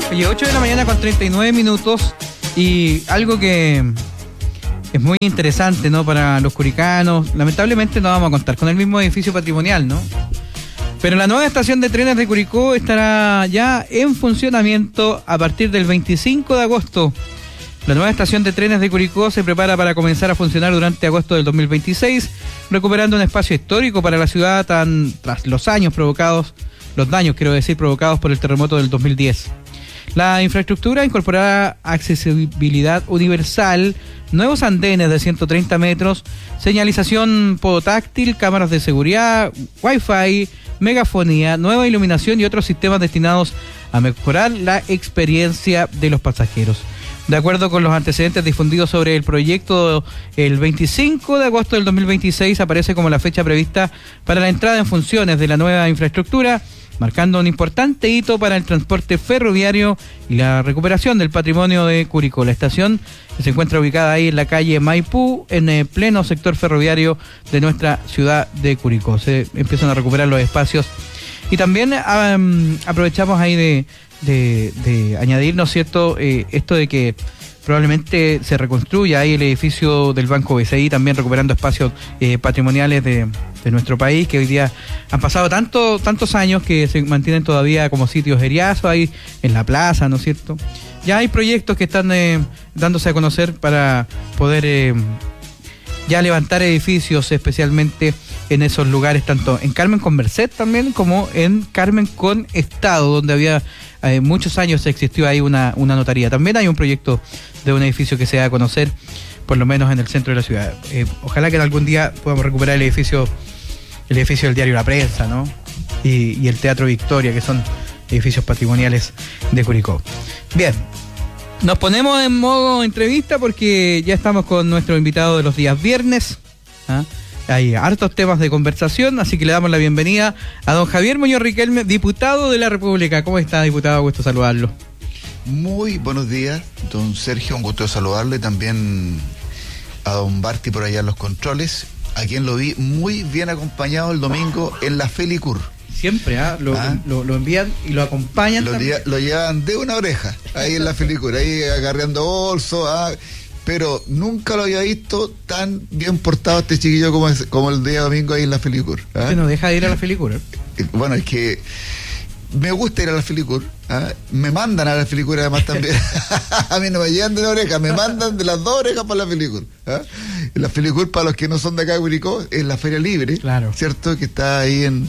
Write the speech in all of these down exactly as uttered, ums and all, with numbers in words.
Oye, ocho de la mañana con treinta y nueve minutos, y algo que es muy interesante, ¿no?, para los curicanos. Lamentablemente no vamos a contar con el mismo edificio patrimonial, ¿no? Pero la nueva estación de trenes de Curicó estará ya en funcionamiento a partir del veinticinco de agosto. La nueva estación de trenes de Curicó se prepara para comenzar a funcionar durante agosto del dos mil veintiséis, recuperando un espacio histórico para la ciudad tan, tras los años provocados, los daños, quiero decir, provocados por el terremoto del dos mil diez. La infraestructura incorporará accesibilidad universal, nuevos andenes de ciento treinta metros, señalización podotáctil, cámaras de seguridad, wifi, megafonía, nueva iluminación y otros sistemas destinados a mejorar la experiencia de los pasajeros. De acuerdo con los antecedentes difundidos sobre el proyecto, el veinticinco de agosto del dos mil veintiséis aparece como la fecha prevista para la entrada en funciones de la nueva infraestructura, marcando un importante hito para el transporte ferroviario y la recuperación del patrimonio de Curicó. La estación se encuentra ubicada ahí en la calle Maipú, en el pleno sector ferroviario de nuestra ciudad de Curicó. Se empiezan a recuperar los espacios y también um, aprovechamos ahí de, de, de añadir, ¿no es cierto?, eh, esto de que probablemente se reconstruya ahí el edificio del Banco B C I, también recuperando espacios eh, patrimoniales de, de nuestro país, que hoy día han pasado tanto, tantos años que se mantienen todavía como sitios heriazos ahí en la plaza, ¿no es cierto? Ya hay proyectos que están eh, dándose a conocer para poder eh, ya levantar edificios, especialmente en esos lugares, tanto en Carmen con Merced también, como en Carmen con Estado, donde había eh, muchos años existió ahí una, una notaría. También hay un proyecto de un edificio que se da a conocer, por lo menos en el centro de la ciudad. Eh, ojalá que algún día podamos recuperar el edificio, el edificio del diario La Prensa, ¿no? Y, y el Teatro Victoria, que son edificios patrimoniales de Curicó. Bien, nos ponemos en modo entrevista porque ya estamos con nuestro invitado de los días viernes, ¿ah? Hay hartos temas de conversación, así que le damos la bienvenida a don Javier Muñoz Riquelme, diputado de la República. ¿Cómo está, diputado? Gusto saludarlo. Muy buenos días, don Sergio, un gusto saludarle. También a don Barty por allá en los controles, a quien lo vi muy bien acompañado el domingo en la Felicur. Siempre, ¿eh? lo, ¿Ah? lo, lo envían y lo acompañan. Lo, lle- lo llevan de una oreja, ahí en la Felicur, ahí agarreando bolsos, ¿ah? Pero nunca lo había visto tan bien portado este chiquillo como, es, como el día domingo ahí en la Felicur. ¿Ah? ¿Usted no deja de ir a la Felicur? ¿eh? Bueno, es que me gusta ir a la Felicur, ¿ah? Me mandan a la Felicur además también. A mí no me llevan de una oreja, me mandan de las dos orejas para la Felicur. ¿Ah? La Felicur, para los que no son de acá de Curicó, es la Feria Libre, claro, ¿cierto? Que está ahí en,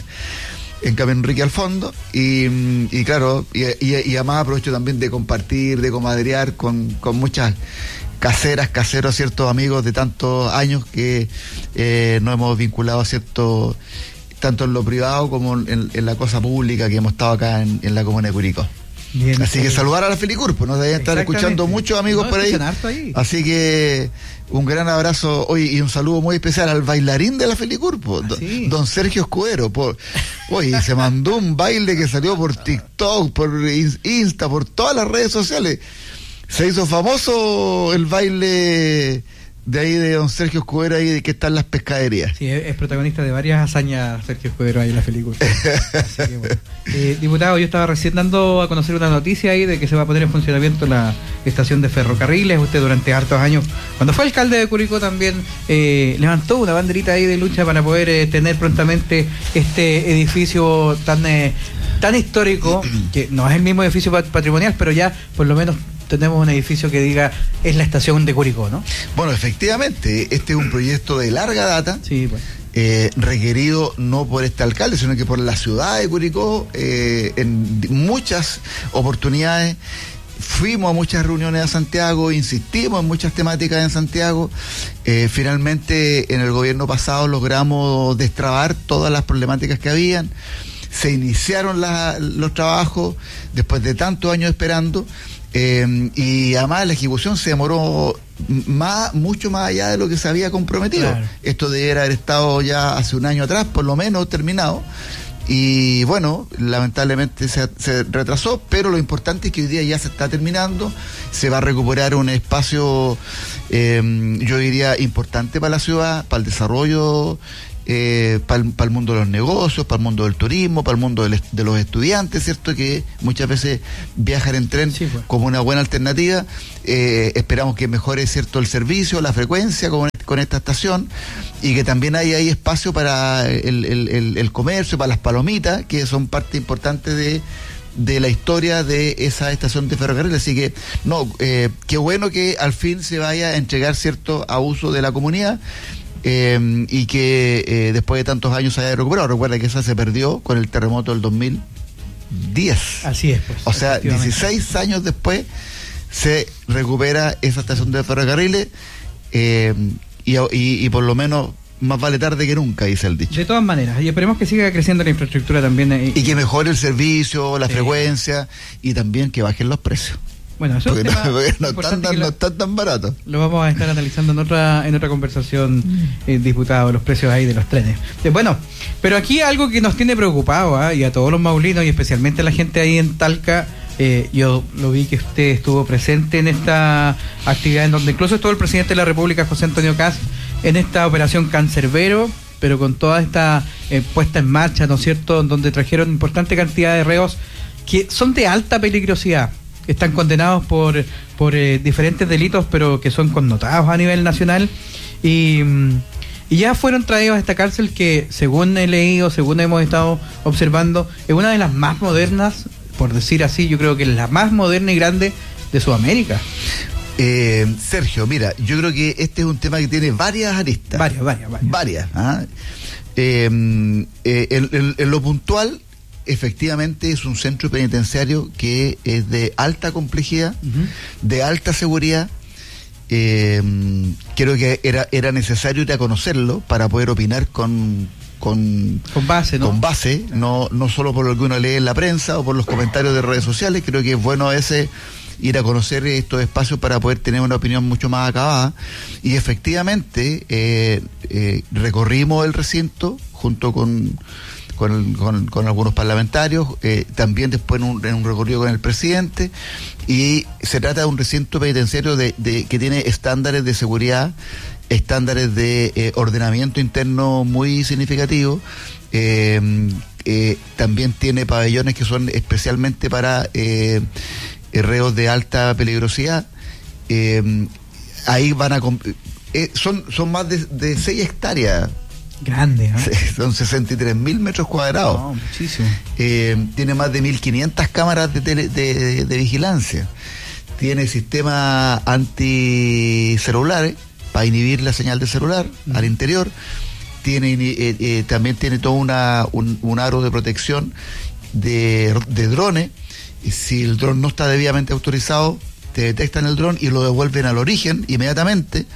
en Camino Enrique al fondo. Y, y claro, y, y, y además aprovecho también de compartir, de comadrear con, con muchas caseras, caseros, ciertos amigos de tantos años que eh, nos hemos vinculado, cierto, tanto en lo privado como en, en la cosa pública que hemos estado acá en, en la comuna de Curicó. Bien, así que saludar a la Felicur, pues nos deben estar escuchando muchos amigos no, por ahí. ahí. Así que un gran abrazo hoy y un saludo muy especial al bailarín de la Felicur, pues, don, don Sergio Escudero. Por, oye, se mandó un baile que salió por TikTok, por Insta, por todas las redes sociales. Se hizo famoso el baile de ahí de don Sergio Escudero, ahí que está en las pescaderías. Sí, es protagonista de varias hazañas Sergio Escudero ahí en la película. Así que, bueno. eh, diputado, yo estaba recién dando a conocer una noticia ahí de que se va a poner en funcionamiento la estación de ferrocarriles. Usted durante hartos años, cuando fue alcalde de Curicó, también eh, levantó una banderita ahí de lucha para poder eh, tener prontamente este edificio tan eh, tan histórico, que no es el mismo edificio patrimonial, pero ya por lo menos tenemos un edificio que diga es la estación de Curicó, ¿no? Bueno, efectivamente, este es un proyecto de larga data, sí, pues. eh, requerido no por este alcalde, sino que por la ciudad de Curicó, eh, en muchas oportunidades. Fuimos a muchas reuniones a Santiago, insistimos en muchas temáticas en Santiago. Eh, finalmente, en el gobierno pasado logramos destrabar todas las problemáticas que habían. Se iniciaron la, los trabajos después de tantos años esperando. Eh, y además la ejecución se demoró más, mucho más allá de lo que se había comprometido. Claro. Esto debiera haber estado ya hace un año atrás, por lo menos terminado. Y bueno, lamentablemente se, se retrasó, pero lo importante es que hoy día ya se está terminando. Se va a recuperar un espacio, eh, yo diría, importante para la ciudad, para el desarrollo eh, para el mundo de los negocios, para el mundo del turismo, para el mundo de, de los estudiantes, ¿cierto? Que muchas veces viajan en tren sí, pues. como una buena alternativa. Eh, esperamos que mejore, ¿cierto?, el servicio, la frecuencia con, con esta estación, y que también haya ahí espacio para el, el, el, el comercio, para las palomitas, que son parte importante de de la historia de esa estación de ferrocarril. Así que, no, eh, qué bueno que al fin se vaya a entregar, cierto, a uso de la comunidad, eh, y que eh, después de tantos años se haya recuperado. Recuerda que esa se perdió con el terremoto del dos mil diez. Así es, pues. O sea, dieciséis años después se recupera esa estación de ferrocarriles, eh, y, y, y por lo menos más vale tarde que nunca, dice el dicho. De todas maneras, y esperemos que siga creciendo la infraestructura también. Eh, y que mejore el servicio, la sí. frecuencia, y también que bajen los precios. Bueno, eso porque es un tema no, no, están tan, no están tan baratos. Lo vamos a estar analizando en otra en otra conversación, eh, diputado, los precios ahí de los trenes. Eh, bueno, pero aquí algo que nos tiene preocupado, ¿eh? Y a todos los maulinos, y especialmente a la gente ahí en Talca. Eh, yo lo vi que usted estuvo presente en esta actividad, en donde incluso estuvo el presidente de la República, José Antonio Kast, en esta operación Cancerbero, pero con toda esta eh, puesta en marcha, ¿no es cierto?, donde trajeron importante cantidad de reos que son de alta peligrosidad, están condenados por, por eh, diferentes delitos, pero que son connotados a nivel nacional, y, y ya fueron traídos a esta cárcel que, según he leído, según hemos estado observando, es una de las más modernas, por decir así, yo creo que es la más moderna y grande de Sudamérica. Eh, Sergio, mira, yo creo que este es un tema que tiene varias aristas. Varias, varias, varias. Varias. ¿ah? Eh, eh, en, en, en lo puntual, efectivamente es un centro penitenciario que es de alta complejidad, uh-huh. de alta seguridad. Eh, creo que era, era necesario ir a conocerlo para poder opinar con... Con, con base, ¿no? Con base, no, no solo por lo que uno lee en la prensa o por los comentarios de redes sociales. Creo que es bueno ese ir a conocer estos espacios para poder tener una opinión mucho más acabada. Y efectivamente eh, eh, recorrimos el recinto junto con con, con, con algunos parlamentarios, eh, también después en un, en un recorrido con el presidente, y se trata de un recinto penitenciario de, de que tiene estándares de seguridad, estándares de eh, ordenamiento interno muy significativos. Eh, eh, también tiene pabellones que son especialmente para eh, reos de alta peligrosidad. Eh, ahí van a eh, son son más de, de seis hectáreas. Grande, ¿no? Son sesenta y tres mil metros cuadrados. No, muchísimo. Eh, tiene más de mil quinientas cámaras de, tele, de, de, de vigilancia. Tiene sistemas anticelulares para inhibir la señal de celular mm. al interior. Tiene eh, eh, también tiene todo una, un, un aro de protección de, de drones. Y si el dron no está debidamente autorizado, te detectan el dron y lo devuelven al origen inmediatamente.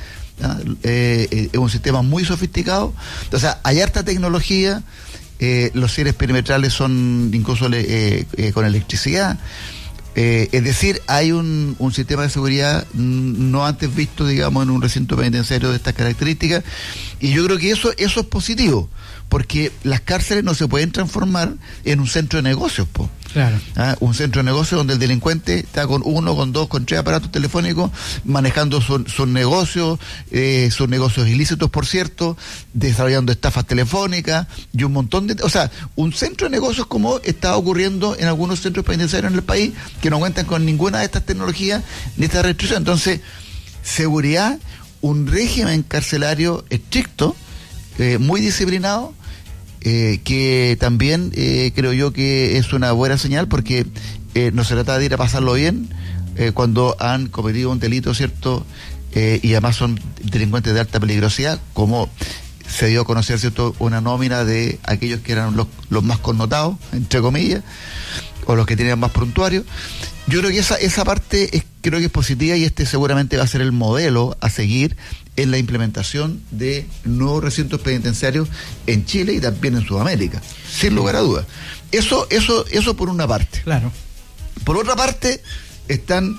Eh, eh, es un sistema muy sofisticado. O sea, hay harta tecnología. Eh, los cierres perimetrales son incluso eh, eh, con electricidad. Eh, es decir, hay un, un sistema de seguridad no antes visto, digamos, en un recinto penitenciario de estas características. Y yo creo que eso, eso es positivo, porque las cárceles no se pueden transformar en un centro de negocios, po. Claro. ¿Ah? Un centro de negocios donde el delincuente está con uno, con dos, con tres aparatos telefónicos, manejando sus su negocios, eh, sus negocios ilícitos, por cierto, desarrollando estafas telefónicas y un montón de... O sea, un centro de negocios como está ocurriendo en algunos centros penitenciarios en el país, que no cuentan con ninguna de estas tecnologías ni esta restricción. Entonces, seguridad, un régimen carcelario estricto, eh, muy disciplinado, Eh, que también eh, creo yo que es una buena señal, porque eh, no se trata de ir a pasarlo bien eh, cuando han cometido un delito, ¿cierto? Eh, y además son delincuentes de alta peligrosidad, como se dio a conocer, ¿cierto?, una nómina de aquellos que eran los, los más connotados, entre comillas, o los que tenían más prontuarios. Yo creo que esa, esa parte es, creo que es positiva, y este seguramente va a ser el modelo a seguir en la implementación de nuevos recintos penitenciarios en Chile y también en Sudamérica, sin lugar a dudas. Eso, eso, eso por una parte. Claro. Por otra parte, están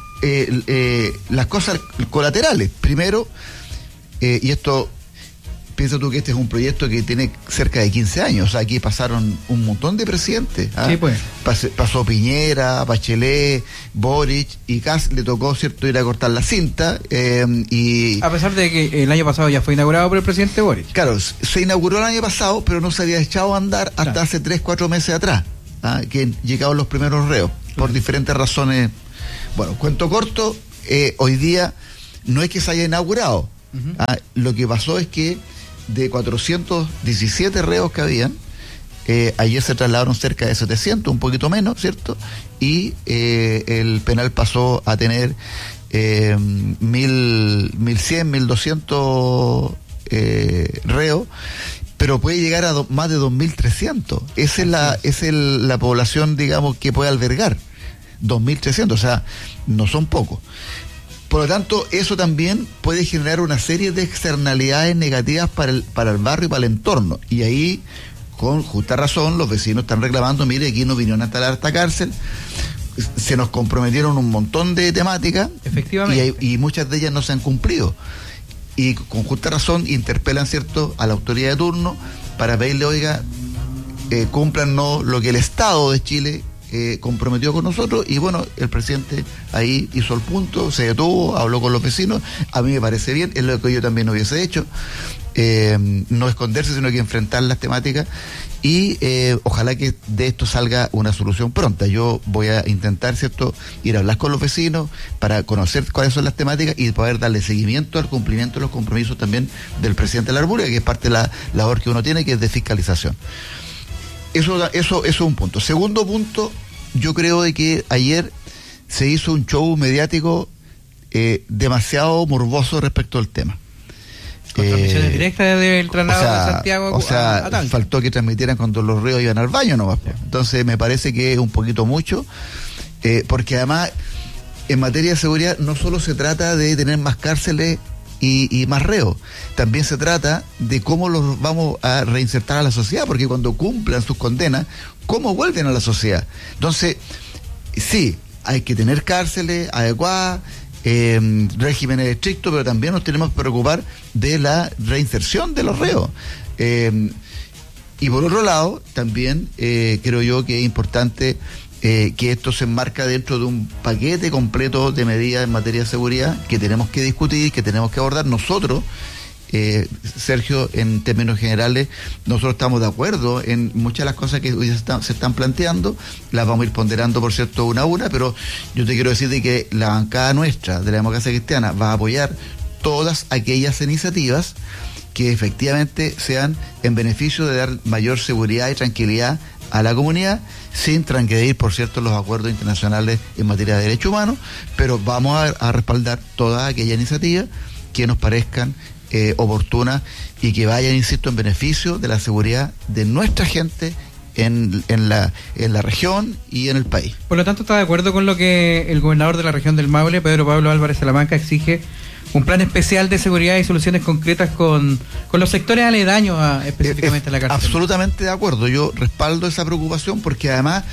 eh, eh, las cosas colaterales. Primero, eh, y esto piensa tú que este es un proyecto que tiene cerca de quince años, o sea, aquí pasaron un montón de presidentes. ¿ah? Sí, pues. Pas, pasó Piñera, Bachelet, Boric, y Kast le tocó, ¿cierto?, ir a cortar la cinta. Eh, y a pesar de que el año pasado ya fue inaugurado por el presidente Boric. Claro, se inauguró el año pasado, pero no se había echado a andar hasta claro. hace tres, cuatro meses atrás, ¿ah? que llegaron los primeros reos, por claro. diferentes razones. Bueno, cuento corto, eh, hoy día no es que se haya inaugurado. Uh-huh. ¿ah? Lo que pasó es que de cuatrocientos diecisiete reos que habían, eh, ayer se trasladaron cerca de setecientos, un poquito menos, ¿cierto? Y eh, el penal pasó a tener eh, mil, mil cien, mil doscientos eh, reos, pero puede llegar a do, más de dos mil trescientos. Esa es la, es el, la población, digamos, que puede albergar. dos mil trescientos, o sea, no son pocos. Por lo tanto, eso también puede generar una serie de externalidades negativas para el, para el barrio y para el entorno. Y ahí, con justa razón, los vecinos están reclamando, mire, aquí nos vinieron a instalar esta cárcel, se nos comprometieron un montón de temáticas. Efectivamente. Y, y muchas de ellas no se han cumplido. Y con justa razón interpelan, ¿cierto?, a la autoridad de turno para pedirle, oiga, eh, cúmplanos lo que el Estado de Chile Eh, comprometió con nosotros. Y bueno, el presidente ahí hizo el punto, se detuvo, habló con los vecinos. A mí me parece bien, es lo que yo también hubiese hecho, eh, no esconderse, sino que enfrentar las temáticas, y eh, ojalá que de esto salga una solución pronta. Yo voy a intentar, ¿cierto?, ir a hablar con los vecinos para conocer cuáles son las temáticas y poder darle seguimiento al cumplimiento de los compromisos también del presidente de la República, que es parte de la labor que uno tiene, que es de fiscalización. Eso, eso, eso es un punto. Segundo punto, yo creo de que ayer se hizo un show mediático eh, demasiado morboso respecto al tema. Con eh, transmisiones directas del traslado, o sea, de Santiago o sea, a, a faltó que transmitieran cuando los reos iban al baño nomás. Yeah. Entonces me parece que es un poquito mucho, eh, porque además en materia de seguridad no solo se trata de tener más cárceles Y, y más reos, también se trata de cómo los vamos a reinsertar a la sociedad, porque cuando cumplan sus condenas, ¿cómo vuelven a la sociedad? Entonces, sí, hay que tener cárceles adecuadas, eh, regímenes estrictos, pero también nos tenemos que preocupar de la reinserción de los reos. Eh, y por otro lado, también eh, creo yo que es importante Eh, que esto se enmarca dentro de un paquete completo de medidas en materia de seguridad que tenemos que discutir, que tenemos que abordar. Nosotros, eh, Sergio, en términos generales, nosotros estamos de acuerdo en muchas de las cosas que hoy se están, se están planteando, las vamos a ir ponderando, por cierto, una a una, pero yo te quiero decir de que la bancada nuestra de la Democracia Cristiana va a apoyar todas aquellas iniciativas que efectivamente sean en beneficio de dar mayor seguridad y tranquilidad a la comunidad, sin transgredir, por cierto, los acuerdos internacionales en materia de derechos humanos, pero vamos a, a respaldar todas aquellas iniciativas que nos parezcan eh, oportunas y que vayan, insisto, en beneficio de la seguridad de nuestra gente en, en, la, en la región y en el país. Por lo tanto, ¿está de acuerdo con lo que el gobernador de la región del Maule, Pedro Pablo Álvarez Salamanca, exige? Un plan especial de seguridad y soluciones concretas con, con los sectores aledaños a, específicamente a la cárcel. Absolutamente de acuerdo, yo respaldo esa preocupación, porque además,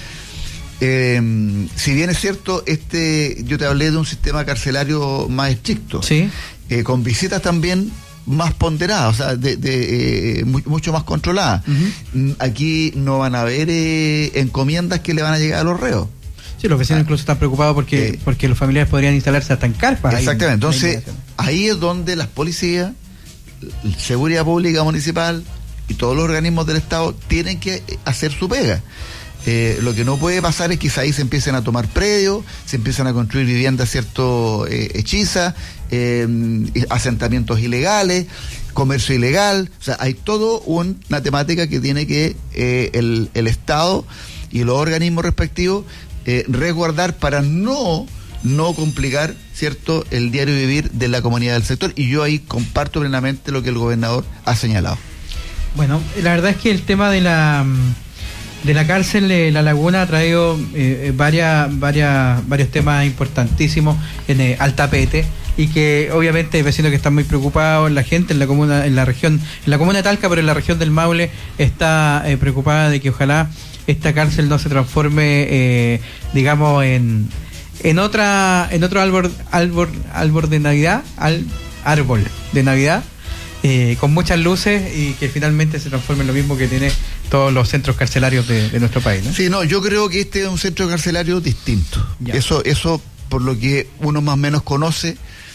eh, si bien es cierto, este yo te hablé de un sistema carcelario más estricto, ¿sí?, eh, con visitas también más ponderadas, o sea, de, de, eh, muy, mucho más controladas. Uh-huh. Aquí no van a haber eh, encomiendas que le van a llegar a los reos. Sí, los vecinos ah, incluso están preocupados porque eh, porque los familiares podrían instalarse hasta en carpas. Exactamente, entonces ahí es donde las policías, seguridad pública municipal y todos los organismos del Estado tienen que hacer su pega. Eh, lo que no puede pasar es que ahí se empiecen a tomar predios, se empiezan a construir viviendas, cierto, eh, hechizas, eh, asentamientos ilegales, comercio ilegal. O sea, hay todo un, una temática que tiene que eh, el, el Estado y los organismos respectivos Eh, resguardar para no no complicar, cierto, el diario vivir de la comunidad del sector, y yo ahí comparto plenamente lo que el gobernador ha señalado. Bueno, la verdad es que el tema de la de la cárcel de La Laguna ha traído eh, varias varias varios temas importantísimos en, eh, al tapete, y que obviamente hay vecinos que están muy preocupados, la gente en la comuna, en la región, en la comuna de Talca, pero en la región del Maule está eh, preocupada de que ojalá esta cárcel no se transforme, eh, digamos, en en otra en otro árbol árbol árbol de Navidad, al árbol de Navidad, eh, con muchas luces y que finalmente se transforme en lo mismo que tiene todos los centros carcelarios de, de nuestro país, ¿no? Sí, no, yo creo que este es un centro carcelario distinto. Ya. Eso, eso por lo que uno más o menos conoce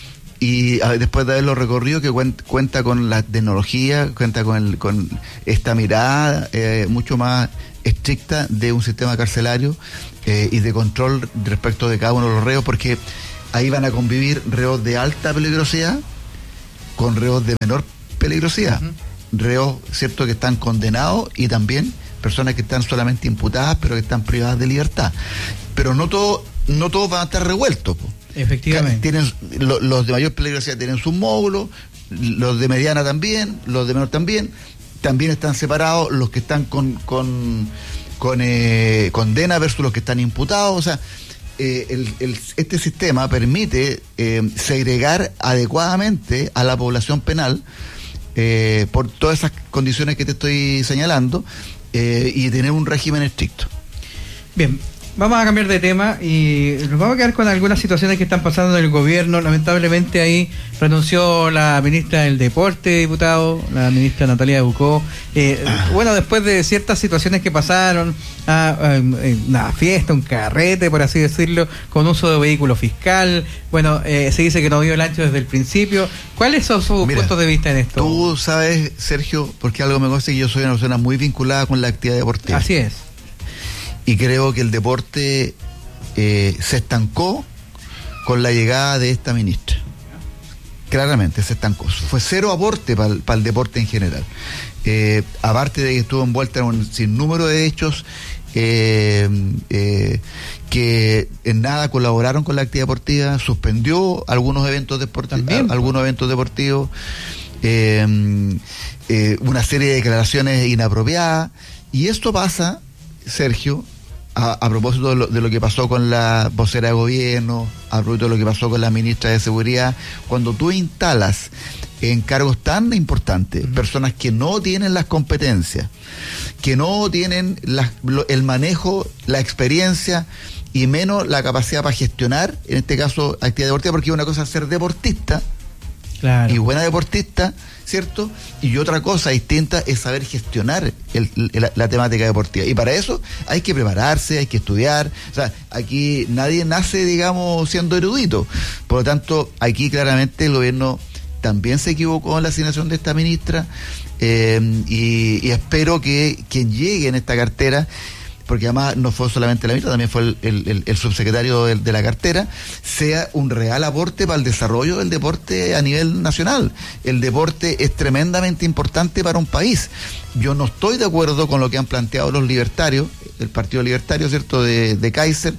y a, después de haberlo recorrido, que cuenta, cuenta con la tecnología, cuenta con, el, con esta mirada eh, mucho más estricta de un sistema carcelario eh, y de control respecto de cada uno de los reos, porque ahí van a convivir reos de alta peligrosidad con reos de menor peligrosidad. Uh-huh. Reos, cierto, que están condenados y también personas que están solamente imputadas pero que están privadas de libertad. Pero no todo, no todos van a estar revueltos. Po. Efectivamente. Tienen, lo, los de mayor peligrosidad tienen sus módulos, los de mediana también, los de menor también. También están separados los que están con, con, con eh, condena versus los que están imputados. O sea, eh, el, el, este sistema permite eh, segregar adecuadamente a la población penal eh, por todas esas condiciones que te estoy señalando eh, y tener un régimen estricto. Bien. Vamos a cambiar de tema y nos vamos a quedar con algunas situaciones que están pasando en el gobierno. Lamentablemente ahí renunció la ministra del Deporte, diputado, la ministra Natalia Bucó. Eh, ah. Bueno, después de ciertas situaciones que pasaron, ah, eh, una fiesta, un carrete, por así decirlo, con uso de vehículo fiscal. Bueno, eh, se dice que no dio el ancho desde el principio. ¿Cuáles son sus Mira, puntos de vista en esto? Tú sabes, Sergio, porque algo me consta que yo soy una persona muy vinculada con la actividad deportiva. Así es. Y creo que el deporte eh, se estancó con la llegada de esta ministra. Claramente se estancó. Fue cero aporte para el deporte en general. Eh, aparte de que estuvo envuelta en un sinnúmero de hechos eh, eh, que en nada colaboraron con la actividad deportiva, suspendió algunos eventos deportivos, a, algunos eventos deportivos, eh, eh, una serie de declaraciones inapropiadas, y esto pasa, Sergio, A, a propósito de lo, de lo que pasó con la vocera de gobierno, a propósito de lo que pasó con la ministra de Seguridad, cuando tú instalas en cargos tan importantes, uh-huh, personas que no tienen las competencias, que no tienen la, lo, el manejo, la experiencia y menos la capacidad para gestionar, en este caso, actividad deportiva, porque una cosa es ser deportista, claro, y buena deportista, ¿cierto? Y otra cosa distinta es saber gestionar el, el, la temática deportiva. Y para eso hay que prepararse, hay que estudiar. O sea, aquí nadie nace, digamos, siendo erudito. Por lo tanto, aquí claramente el gobierno también se equivocó en la asignación de esta ministra eh, y, y espero que quien llegue en esta cartera, porque además no fue solamente la ministra, también fue el, el, el subsecretario de, de la cartera, sea un real aporte para el desarrollo del deporte a nivel nacional. El deporte es tremendamente importante para un país. Yo no estoy de acuerdo con lo que han planteado los libertarios, el Partido Libertario, ¿cierto?, de, de Kaiser,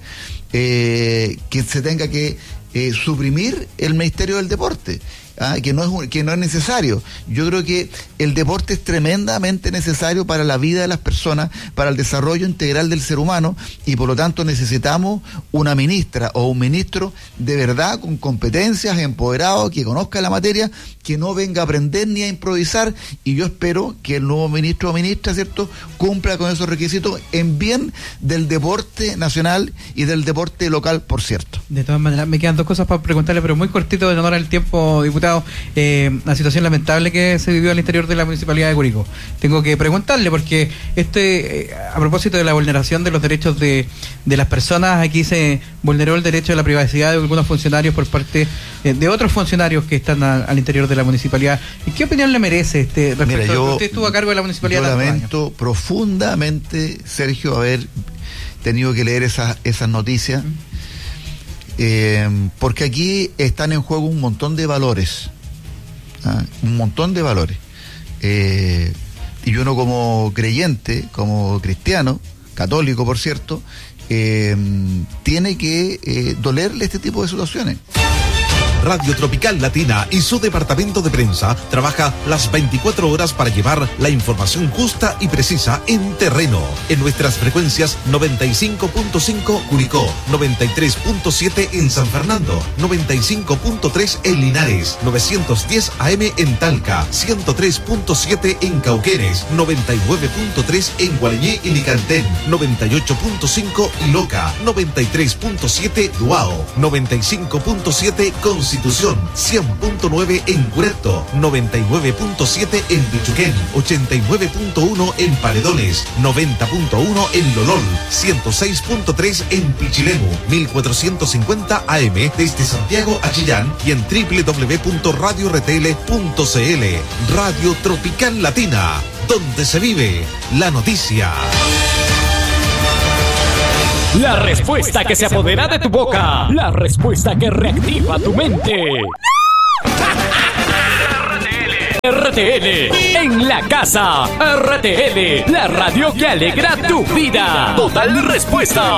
eh, que se tenga que eh, suprimir el Ministerio del Deporte. Ah, que no es un, que no es necesario. Yo creo que el deporte es tremendamente necesario para la vida de las personas, para el desarrollo integral del ser humano, y por lo tanto necesitamos una ministra o un ministro de verdad con competencias, empoderado, que conozca la materia, que no venga a aprender ni a improvisar, y yo espero que el nuevo ministro o ministra, ¿cierto?, cumpla con esos requisitos en bien del deporte nacional y del deporte local, por cierto. De todas maneras, me quedan dos cosas para preguntarle, pero muy cortito en honor al tiempo, diputado. Eh, la situación lamentable que se vivió al interior de la municipalidad de Curicó. Tengo que preguntarle porque este eh, a propósito de la vulneración de los derechos de, de las personas, aquí se vulneró el derecho a la privacidad de algunos funcionarios por parte eh, de otros funcionarios que están a, al interior de la municipalidad. ¿Y qué opinión le merece este respecto? Mira, yo, a que usted estuvo a cargo de la municipalidad? Yo lamento profundamente, Sergio, haber tenido que leer esas, esas noticias. ¿Mm? Eh, porque aquí están en juego un montón de valores, ¿ah? un montón de valores eh, y uno como creyente, como cristiano, católico por cierto, eh, tiene que eh, dolerle este tipo de situaciones. Radio Tropical Latina y su departamento de prensa trabaja las veinticuatro horas para llevar la información justa y precisa en terreno. En nuestras frecuencias noventa y cinco punto cinco Curicó, noventa y tres punto siete en San Fernando, noventa y cinco punto tres en Linares, novecientos diez A M en Talca, ciento tres punto siete en Cauquenes, noventa y nueve punto tres en Gualeñé y Licantén, noventa y ocho punto cinco Iloca, noventa y tres punto siete Duao, noventa y cinco punto siete Concepción, Constitución, cien punto nueve en Curepto, noventa y nueve punto siete en Pichuquén, ochenta y nueve punto uno en Paredones, noventa punto uno en Lolol, ciento seis punto tres en Pichilemu, mil cuatrocientos cincuenta A M desde Santiago a Chillán y en doble u doble u doble u punto radio r t l punto c l. Radio Tropical Latina, donde se vive la noticia. La respuesta que se apodera de tu boca. La respuesta que reactiva tu mente. R T L en la casa. R T L, la radio que alegra tu vida. Total respuesta.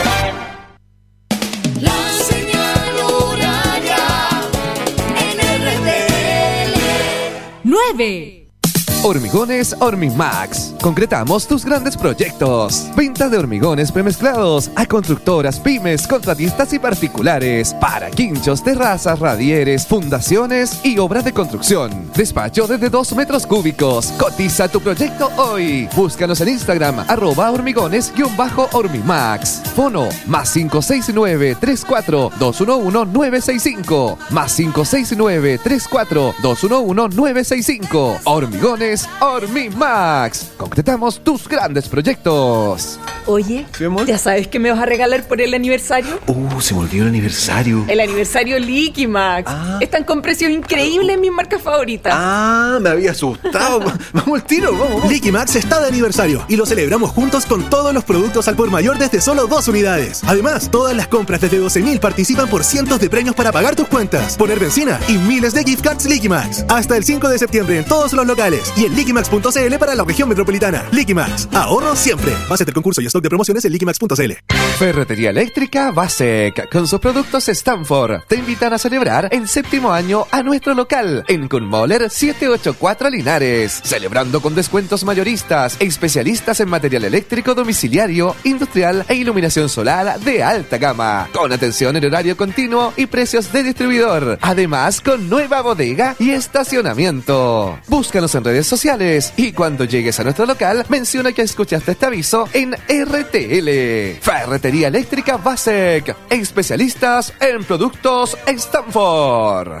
La señal horaria en R T L. nueve. Hormigones Hormimax. Concretamos tus grandes proyectos. Venta de hormigones premezclados a constructoras, pymes, contratistas y particulares. Para quinchos, terrazas, radieres, fundaciones y obras de construcción. Despacho desde dos metros cúbicos. Cotiza tu proyecto hoy. Búscanos en Instagram, arroba hormigones-hormimax. Fono, más cinco seis nueve, tres cuatro, dos uno uno, nueve seis cinco. Más cinco seis nueve, tres cuatro, dos uno uno, nueve seis cinco. Hormigones Hormimax. Concretamos tus grandes proyectos. Oye, ¿ya sabes qué me vas a regalar por el aniversario? Uh, se me olvidó el aniversario. El aniversario Liquimax. Ah. Están con precios increíbles en mis marcas favoritas. Ah, me había asustado. Vamos al tiro, vamos, vamos. Liquimax está de aniversario y lo celebramos juntos con todos los productos al por mayor desde solo dos unidades. Además, todas las compras desde doce mil participan por cientos de premios para pagar tus cuentas, poner benzina y miles de gift cards Liquimax. Hasta el cinco de septiembre en todos los locales y en liquimax punto c l para la región metropolitana. Liquimax, ahorro siempre. Base del concurso y stock de promociones en liquimax punto c l. Ferretería Eléctrica Basec, con sus productos Stanford, te invitan a celebrar el séptimo año a nuestro local en Kunmoller setecientos ochenta y cuatro Linares, celebrando con descuentos mayoristas, especialistas en material eléctrico domiciliario, industrial e iluminación solar de alta gama, con atención en horario continuo y precios de distribuidor, además con nueva bodega y estacionamiento. Búscanos en redes sociales y cuando llegues a nuestro local, menciona que escuchaste este aviso en R T L. Ferretería Eléctrica Basec, especialistas en productos Stanford.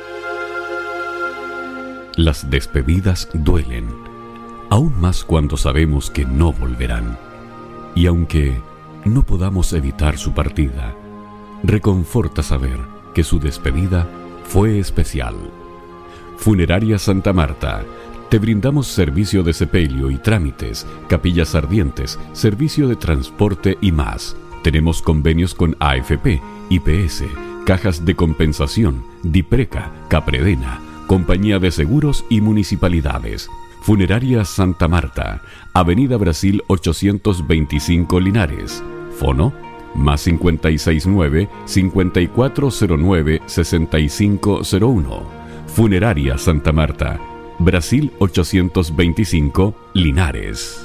Las despedidas duelen, aún más cuando sabemos que no volverán. Y aunque no podamos evitar su partida, reconforta saber que su despedida fue especial. Funeraria Santa Marta. Te brindamos servicio de sepelio y trámites, capillas ardientes, servicio de transporte y más. Tenemos convenios con A F P, I P S, Cajas de Compensación, Dipreca, Capredena, Compañía de Seguros y Municipalidades. Funeraria Santa Marta, Avenida Brasil ochocientos veinticinco Linares. Fono, más cincuenta y seis nueve, cincuenta y cuatro cero nueve, sesenta y cinco cero uno. Funeraria Santa Marta, Brasil ochocientos veinticinco, Linares.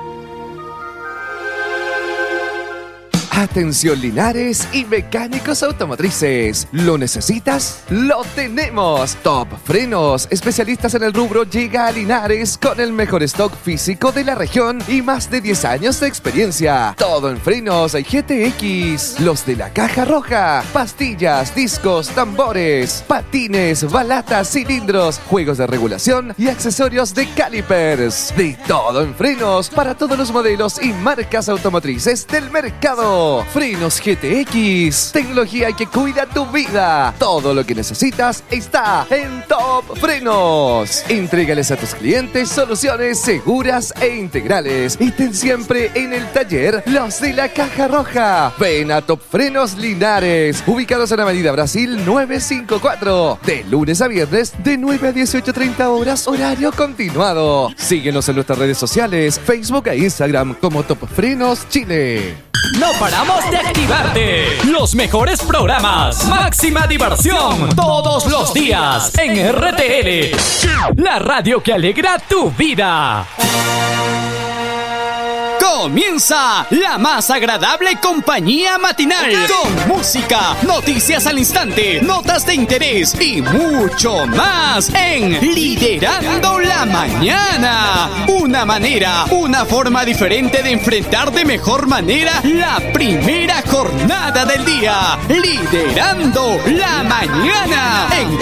Atención Linares y mecánicos automotrices. ¿Lo necesitas? ¡Lo tenemos! Top Frenos, especialistas en el rubro, llega a Linares con el mejor stock físico de la región y más de diez años de experiencia. Todo en frenos G T X. Los de la caja roja. Pastillas, discos, tambores, patines, balatas, cilindros, juegos de regulación y accesorios de calipers. De todo en frenos para todos los modelos y marcas automotrices del mercado. Frenos G T X, tecnología que cuida tu vida. Todo lo que necesitas está en Top Frenos. Entrégales a tus clientes soluciones seguras e integrales. Y ten siempre en el taller los de la caja roja. Ven a Top Frenos Linares, ubicados en Avenida Brasil novecientos cincuenta y cuatro, de lunes a viernes de nueve a dieciocho treinta horas, horario continuado. Síguenos en nuestras redes sociales, Facebook e Instagram como Top Frenos Chile. No paramos de activarte. Los mejores programas, máxima diversión, todos los días en R T L, la radio que alegra tu vida. Comienza la más agradable compañía matinal, con música, noticias al instante, notas de interés y mucho más en Liderando la Mañana. Una manera, una forma diferente de enfrentar de mejor manera la primera jornada del día. Liderando la Mañana en